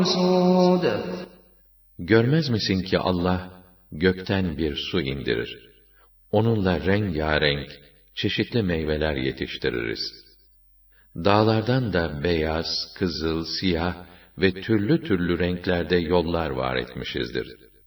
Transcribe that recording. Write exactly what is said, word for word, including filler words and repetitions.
سود Görmez misin ki Allah gökten bir su indirir. Onunla rengarenk, çeşitli meyveler yetiştiririz. Dağlardan da beyaz, kızıl, siyah ve türlü türlü renklerde yollar var etmişizdir.